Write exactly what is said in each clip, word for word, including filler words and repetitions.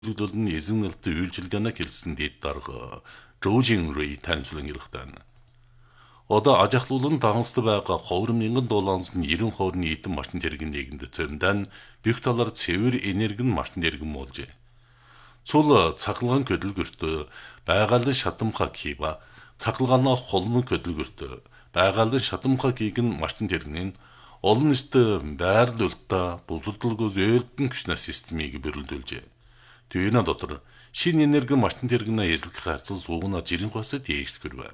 төлөвлөлт нь эзэн нэлт үйлчилгээнэ хэлсэн дэд дарга Жоужин Рэй танилцуулан ярихтан. Одоо аж ахлуулан дагнасд байгаа ховор мянган доллараас нь нэрэн ховрын нийтэн машин тэргийн нэгэнд цөмдөн бүх талаар цэвэр энерги нь машин тэргэн болж. Цул цахилгаан хөдөлгөртөө байгалийн шатамхаг хийва цахилгаанаа холмон хөдөлгөртөө байгалийн шатамхаг хийгэн машин тэргийн олон нийтэд байрлуулалтаа бузардлаггүй зөөлтөн гүшнэ системийг бүрэлдүүлжээ. Түүний дотор шинэ энерги машин тэргэнэ эзлэх харцал суугна жирийн хасаа дээшгэр байна.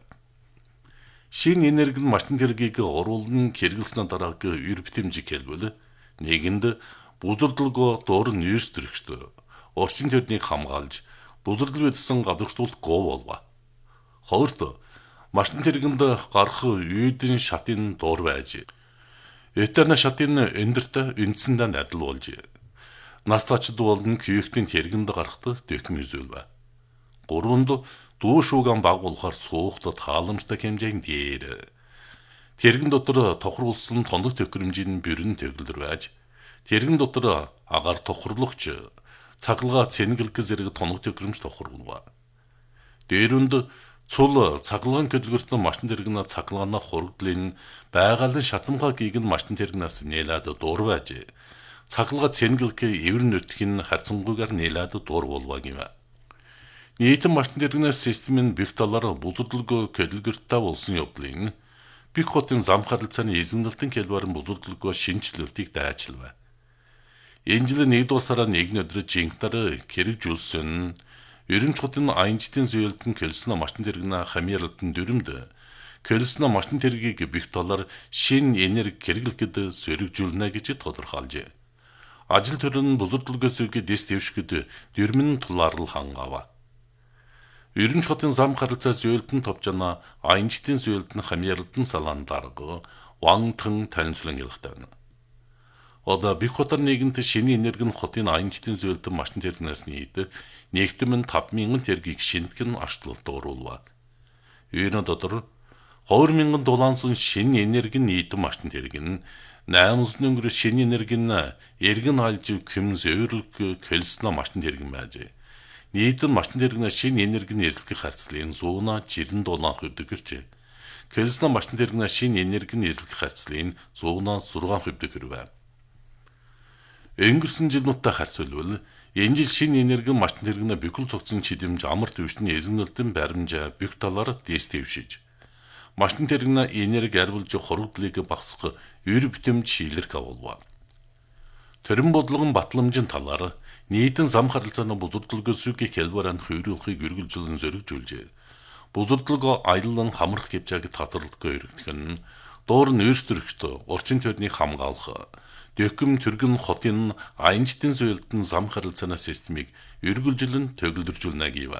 Шинэ энерги машин тэргийг оруулан хэрэглэснээр дарааг эр битэмжиг хэлбэл нэгэнд бузардлаггүй доор нүүрс төрөгчдөө орчин төднийг хамгаалж бузардал бидсэн гадагшлуулт гоо болва. Хоёрт машин тэргэнд гарах үйдэн шатын доор байж. Этерна шатын өндөрт үндсэндээ адил болж. Настачд болон күйхтийн тэргэнд гарахад дэхм үзүүлвэ. Гурванд дуу шууган багуулахаар суухтад халамжтай хэмжээнд дээр. Тэргэн дотор тохируулсан тоног төхөөрөмжийн бүрэн төгөлдөр байж, тэргэн дотор агаар тохирлогч цаглгаа цэнгэлг зэрэг тоног төхөөрөмж тохируулва. Дээрүнд цул цаглгаан хөдөлгөртөн машин тэргэнэ цаглгаанаа хурагдлын байгалийн шатамхаг гигэн машин тэргэнээс нээлээд дуур байж. Цаглгаа цэнгэлг эвэр нөтгөн харцангуйгаар нээлээд дуур болваг юм. Нийтэн машин тэргэнээс системийн бүх талаар бузардлаггүй хөдөлгөртөө болсон явдлын бүх хотын зам харилцааны эзэмнэлтэн хэлбэрэн бузардлаггүй шинжилэлтийг дайчилва. Энэ жил нэгдүгээр сарын нэгний өдөр жинхнэр хэрэгжүүлсэн ерөнхий хотын аянчдын зөөлтөн кэлснэ машин тэргэнэ хамиарлтын дүрмд кэлснэ машин тэргийг бүх талаар шинэ энерги хэрэглэхэд сөрөгжүүлнэ гэж тодорхойлжээ. Ажил төрийн бузардлаггүйг дэс дэвшгэд дүрмэн тулаарлал хангава. Ерөнхий хотын зам харилцаа зөөлтөн товчана аянчдын зөөлтөн хамиарлтын салаан дарга вантан танилцуулан ялхтана. Одоо бүх хотор нэгэнт шинэ энерги нь хотын аянчдын зөөлтөн машин тэргнээс нийт нэгдмэн тавд мянган тэргийг шинтгэн ашлалт оруулва. Үүний дотор хоёр мянган долларын шинэ энерги нийтэн машин тэрэг нь найман өнгөр шинэ энерги нь эргэн алж көм зөөрөлг кэлснэ машин тэргэн байж. Нийтэн машин тэргнээ шинэ энерги эзлэх харцлын сууна жирэн доллар хөдөгөрч. Кэлснэ машин тэргнээ шинэ энерги эзлэх харцлын сууна зургаан хөдөгөрвэ. Өнгөрсөн жилнуудтай харьцуулбал энэ жил шинэ энерги машин тэргэнэ бүхэл цогцсон чидэмж амар төвшний эзэмнэлтэн баримжаа бүх талаар дэс дэвшиж. Машин тэргэнэ энерги арвулж хорогдлыг багасгах эр битэмж шилэрх авалва. Төрөн бодлогон батламжийн талаар нийтэн зам харилцааны бузардлаггүйсүгийн хэлбэрэн хөрөөхийг үргэлжлэн зөрөгжүүлжээ. Бузардлага аялан хамрах хэмжээг татварлахгүй өргөдөх нь доор нөөц төрөгчдөө орчин тойрныг хамгаалах, дэхм төргөн хотын аянчдын зөөлтөн зам харилцааны системийг үргэлжлэн төгөлдржүүлнэ гэв.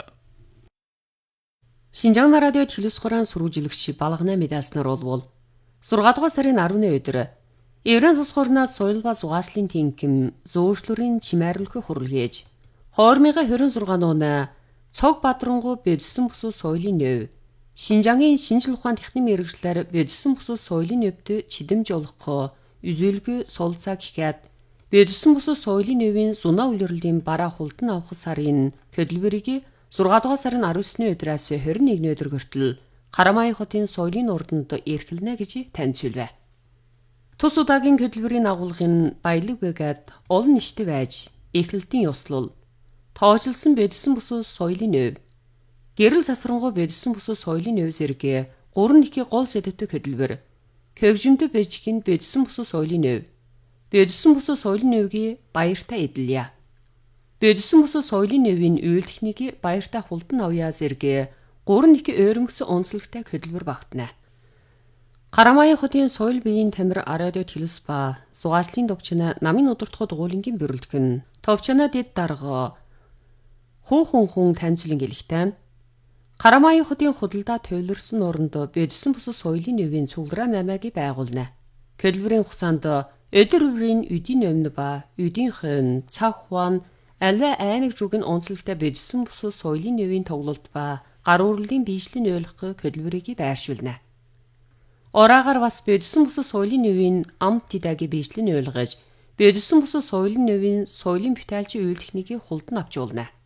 Шинжаан радио телевиз хураан сурвалжлагч балгана медаснаар болвол зургаан дугаар сарын арваны өдөр Еврен засаг хураанаас соёл ба зугааслын тэнхим зөөшлөрийн чимээрлэхүй хурлгээж хоормыга хорин сургаан нуна цог бадрангу бэдсэн бүсүү соёлын нөв Шинжаангийн шинжил ухаан техникийн мэргэжлэр бэдсэн бүсүү соёлын нөвд чидэмж олох үзүүлгүй солилцаа гэхэд бэдсэн бүсүү соёлын нөвийн зунаа үлрэлийн бараа хулдан авах сарын хөдөлмөрийг зургаан дугаар сарын арван өдрөөс хорин нэгний өдөр хүртэл Карамай хотын соёлын урданд эрхэлнэ гэж танилцуулв. Тус удаагийн хөдөлмөрийн агуулгын баялаг бэгэд олон ништэй байж эхлэлтийн ёслол тоожлсон бэдсэн бүсүү соёлын нөв гэрэл засрангуй бэдсэн бүсүү соёлын нөв зэрэг гурван нэхий гол сэдвтэй хөдөлмөр хөгжимдөд бэжгийн бэдсэн бүсүү соёлын нөв бэдсэн бүсүү соёлын нөвгийн баяртай эдэлье. Бэдсэн бүсүү соёлын нөвийн үйл техникийг баяртай хулдан авъя зэрэг гурван нэхий ойрмогсон онцлогтой хөдөлмөр багтана. Карамай хотын соёл биеийн тамир радио телевиз ба зугааслын товчна намын удирдахуй дугуулингийн бүрэлдэхүүн нь товчна дэд дарга хүүхэн хүн танилцуулан гэлэхтэн Карамай хотын худалдаа туйларсан оронд бэдсэн бүсүү соёлын нөвийн цуглараа намайг байгуулна. Хөдөлмөрийн хугацаанд өдөр бүрийн үдийн өмнө ба үдийн хон цаг хуан альва аймаг зүгэн онцлогтой бэдсэн бүсүү соёлын нөвийн тоглолт ба гар урлалын биешлэн ойлгох хөдөлмөрийг байршуулна. Ораагаар бас бэдсэн бүсүү соёлын нөвийн амт тэдэгийн биешлэн ойлгож Биодсон бус соёлын нөвийн соёлын бүтээлчийн үйл техникийг хулд нь авч уулна.